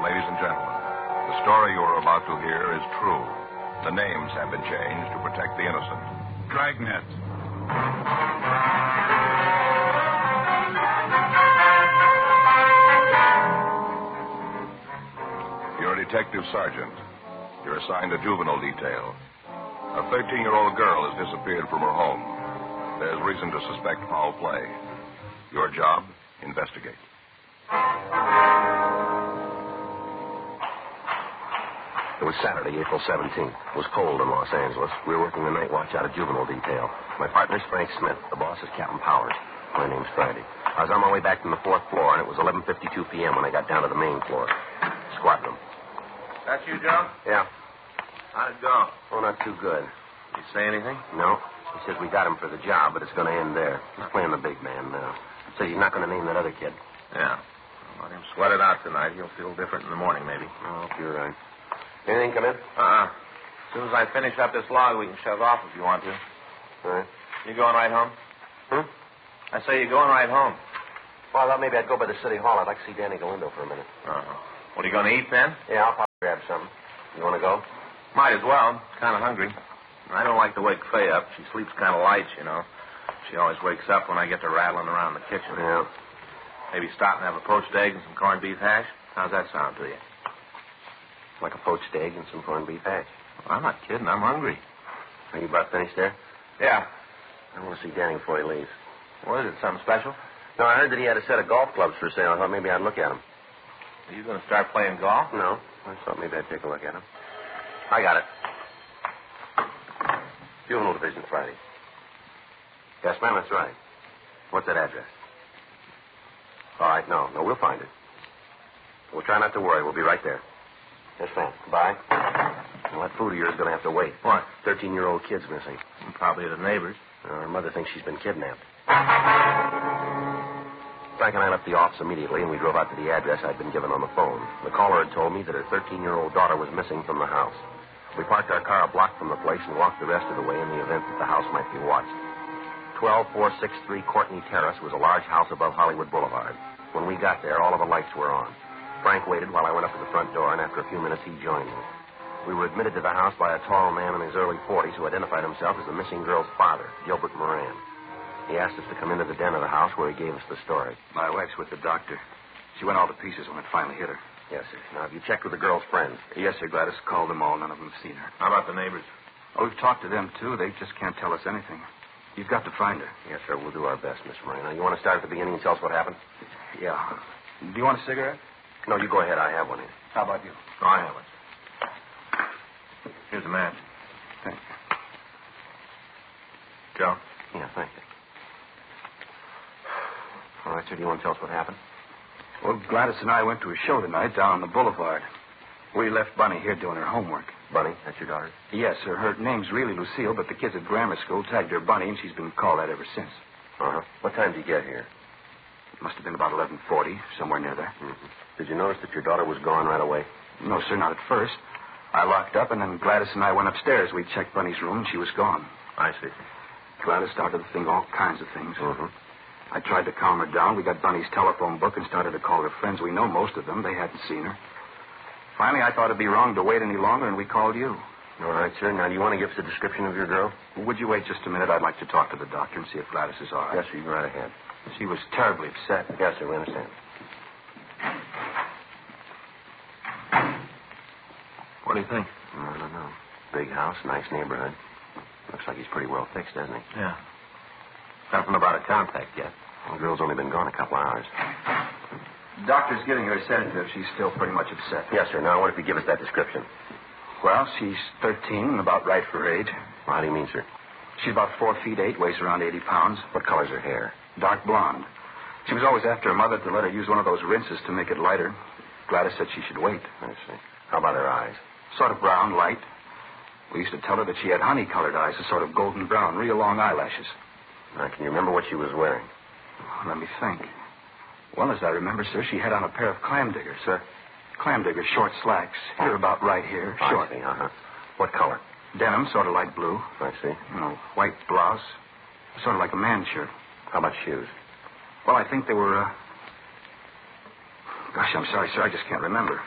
ladies and gentlemen. The story you are about to hear is true. The names have been changed to protect the innocent. Dragnet. You're a detective sergeant. You're assigned to juvenile detail. A 13-year-old girl has disappeared from her home. There's reason to suspect foul play. Your job, investigate. It was Saturday, April 17th. It was cold in Los Angeles. We were working the night watch out of juvenile detail. My partner's Frank Smith. The boss is Captain Powers. My name's Friday. I was on my way back from the fourth floor, and it was 11:52 p.m. when I got down to the main floor. Squad room. That you, Joe? Yeah. How'd it go? Oh, not too good. Did he say anything? No. He says we got him for the job, but it's going to end there. He's playing the big man now. Says he's not going to name that other kid. Yeah. Well, let him sweat it out tonight. He'll feel different in the morning, maybe. Oh, you're right. Anything come in? As soon as I finish up this log, we can shove off if you want to. All right. You going right home? I say you're going right home. Well, I thought maybe I'd go by the city hall. I'd like to see Danny Galindo for a minute. What are you going to eat, Ben? Yeah, I'll probably grab something. You want to go? Might as well. Kind of hungry. I don't like to wake Faye up. She sleeps kind of light, you know. She always wakes up when I get to rattling around the kitchen. Yeah. Maybe stop and have a poached egg and some corned beef hash? How's that sound to you? Like a poached egg and some corned beef hash. Well, I'm not kidding. I'm hungry. Are you about finished there? Yeah. I want to see Danny before he leaves. What is it, something special? No, I heard that he had a set of golf clubs for sale. I thought maybe I'd look at them. Are you going to start playing golf? No. I thought maybe I'd take a look at them. I got it. Juvenile Division, Friday. Yes, ma'am, that's right. What's that address? All right, no, we'll find it. We'll try not to worry. We'll be right there. Yes, ma'am. Goodbye. Well, that food of yours is going to have to wait. What? 13-year-old kid's missing. Probably the neighbors. Her mother thinks she's been kidnapped. Frank and I left the office immediately, and we drove out to the address I'd been given on the phone. The caller had told me that her 13-year-old daughter was missing from the house. We parked our car a block from the place and walked the rest of the way in the event that the house might be watched. 12463 Courtney Terrace was a large house above Hollywood Boulevard. When we got there, all of the lights were on. Frank waited while I went up to the front door, and after a few minutes, he joined me. We were admitted to the house by a tall man in his early 40s who identified himself as the missing girl's father, Gilbert Moran. He asked us to come into the den of the house where he gave us the story. My wife's with the doctor. She went all to pieces when it finally hit her. Yes, sir. Now, have you checked with the girl's friends? Yes, sir. Gladys called them all. None of them have seen her. How about the neighbors? Oh, we've talked to them, too. They just can't tell us anything. You've got to find her. Yes, sir. We'll do our best, Miss Moreno. You want to start at the beginning and tell us what happened? Yeah. Do you want a cigarette? No, you go ahead. I have one here. How about you? Oh, I have one. Here's a match. Thank you. Joe? Yeah, thank you. All right, sir. Do you want to tell us what happened? Well, Gladys and I went to a show tonight down on the boulevard. We left Bunny here doing her homework. Bunny? That's your daughter? Yes, sir. Her name's really Lucille, but the kids at grammar school tagged her Bunny, and she's been called that ever since. Uh-huh. What time did you get here? It must have been about 11:40, somewhere near there. Mm-hmm. Did you notice that your daughter was gone right away? No, sir, not at first. I locked up, and then Gladys and I went upstairs. We checked Bunny's room, and she was gone. I see. Gladys started to think all kinds of things. Mm-hmm. I tried to calm her down. We got Bunny's telephone book and started to call her friends. We know most of them. They hadn't seen her. Finally, I thought it'd be wrong to wait any longer, and we called you. All right, sir. Now, do you want to give us a description of your girl? Would you wait just a minute? I'd like to talk to the doctor and see if Gladys is all right. Yes, sir. You go right ahead. She was terribly upset. Yes, sir. We understand. What do you think? I don't know. Big house, nice neighborhood. Looks like he's pretty well fixed, doesn't he? Yeah. Nothing about a contact yet. Well, the girl's only been gone a couple hours. The doctor's giving her a sedative. She's still pretty much upset. Yes, sir. Now, what if you give us that description? Well, she's 13 and about right for her age. Well, how do you mean, sir? She's about 4 feet 8, weighs around 80 pounds. What color's her hair? Dark blonde. She was always after her mother to let her use one of those rinses to make it lighter. Gladys said she should wait. I see. How about her eyes? Sort of brown, light. We used to tell her that she had honey-colored eyes, a sort of golden brown, real long eyelashes. Now, can you remember what she was wearing? Let me think. Well, as I remember, sir, she had on a pair of clam diggers. Sir? Clam diggers, short slacks. Here about right here. Short. I see, uh-huh. What color? Denim, sort of light blue. I see. You know, white blouse. Sort of like a man's shirt. How about shoes? Well, I think they were, Gosh, I'm sorry, sir. I just can't remember.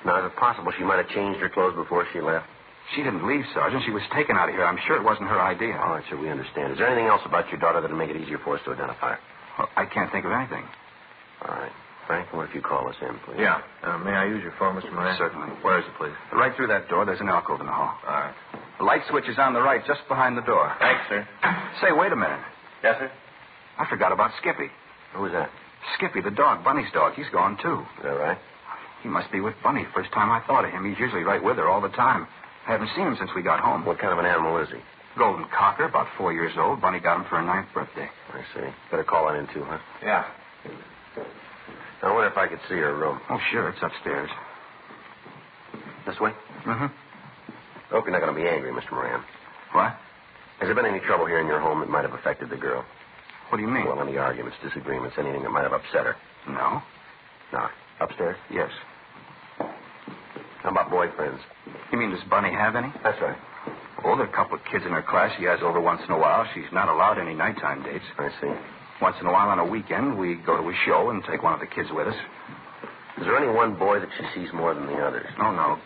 Now, is it possible she might have changed her clothes before she left? She didn't leave, Sergeant. She was taken out of here. I'm sure it wasn't her idea. All right, sir, we understand. Is there anything else about your daughter that would make it easier for us to identify her? Well, I can't think of anything. All right. Frank, what if you call us in, please? Yeah. May I use your phone, Mr. Moran? Certainly. Where is it, please? Right through that door, there's an alcove in the hall. All right. The light switch is on the right, just behind the door. Thanks, sir. Say, wait a minute. Yes, sir? I forgot about Skippy. Who is that? Skippy, the dog, Bunny's dog. He's gone, too. Is that right? He must be with Bunny. First time I thought of him. He's usually right with her all the time. I haven't seen him since we got home. What kind of an animal is he? Golden cocker, about 4 years old. Bunny got him for her 9th birthday. I see. Better call on in, too, huh? Yeah. I wonder if I could see her room. Oh, sure. It's upstairs. This way? Mm-hmm. I hope you're not going to be angry, Mr. Moran. What? Has there been any trouble here in your home that might have affected the girl? What do you mean? Well, any arguments, disagreements, anything that might have upset her? No. No. Upstairs? Yes. How about boyfriends? You mean, does Bunny have any? That's right. Oh, there are a couple of kids in her class she has over once in a while. She's not allowed any nighttime dates. I see. Once in a while on a weekend, we go to a show and take one of the kids with us. Is there any one boy that she sees more than the others? Oh, no.